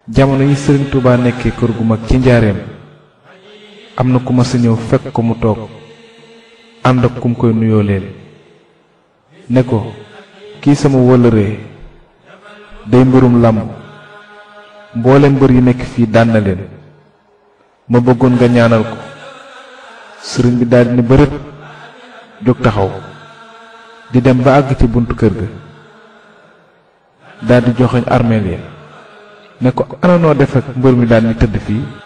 jamono yi Serigne Touba nekkee kër gu mag ci njaareem am na ku ma sa ñëw fekk ko mu toog ànd ak kum koy nuyoo leen ne ko kii sama wëllëree day mbirum làmb mboolem mbër yi nekk fii daan na leen ma bëggoon nga ñaanal ko. sëriñ bi daldi ne bërët jóg taxaw di dem ba àgg ci buntu kër ga daldi joxoñ armeel ya ne ko ana noo def ak mbër mi daan ni tëdd fii.